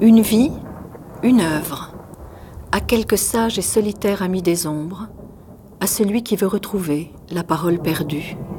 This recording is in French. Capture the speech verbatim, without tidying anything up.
Une vie, une œuvre, à quelque sage et solitaire ami des ombres, à celui qui veut retrouver la parole perdue.